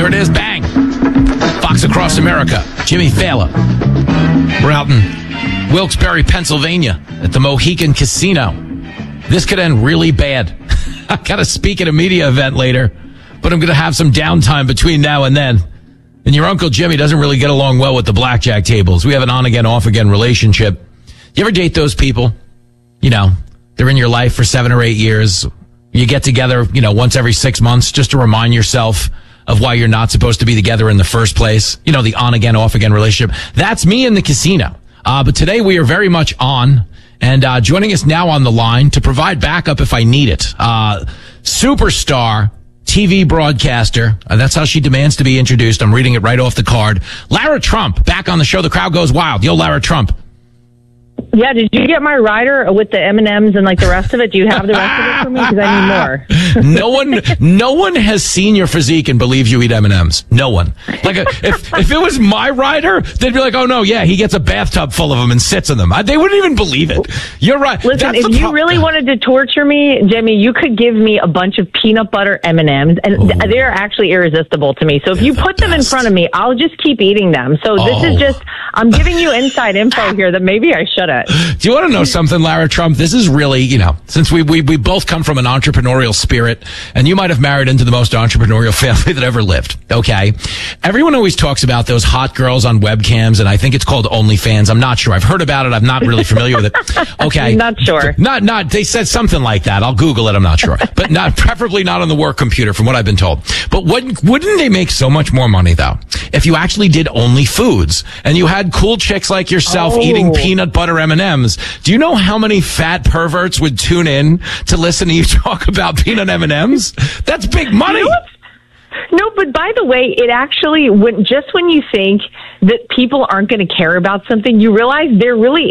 There it is. Bang. Fox Across America. Jimmy Fallon. We're out in Wilkes-Barre, Pennsylvania at the Mohican Casino. This could end really bad. I got to speak at a media event later, but I'm going to have some downtime between now and then. And your Uncle Jimmy doesn't really get along well with the blackjack tables. We have an on-again, off-again relationship. You ever date those people? You know, they're in your life for 7 or 8 years. You get together, you know, once every 6 months just to remind yourself of why you're not supposed to be together in the first place. You know, the on-again, off-again relationship. That's me in the casino. But today we are very much on. And joining us now on the line to provide backup if I need it. Superstar TV broadcaster. That's how she demands to be introduced. I'm reading it right off the card. Lara Trump, back on the show. The crowd goes wild. Yo, Lara Trump. Yeah, did you get my rider with the M&Ms and like the rest of it? Do you have the rest of it for me? Because I need more. No one has seen your physique and believes you eat M&Ms. No one. Like if it was my rider, they'd be like, oh no, yeah, he gets a bathtub full of them and sits in them. They wouldn't even believe it. You're right. Listen, if you really wanted to torture me, Jimmy, you could give me a bunch of peanut butter M&Ms, and they're actually irresistible to me. So if you put them in front of me, I'll just keep eating them. So this is just, I'm giving you inside info here that maybe I shouldn't. Do you want to know something, Lara Trump? This is really, you know, since we both come from an entrepreneurial spirit, and you might have married into the most entrepreneurial family that ever lived, okay? Everyone always talks about those hot girls on webcams, and I think it's called OnlyFans. I'm not sure. I've heard about it. I'm not really familiar with it. Okay. Not sure. Not, they said something like that. I'll Google it. I'm not sure. But preferably not on the work computer from what I've been told. But wouldn't they make so much more money, though, if you actually did only foods, and you had cool chicks like yourself eating peanut butter M&Ms? Do you know how many fat perverts would tune in to listen to you talk about peanut M&Ms? That's big money. No, but by the way, it actually, when you think that people aren't going to care about something, you realize there really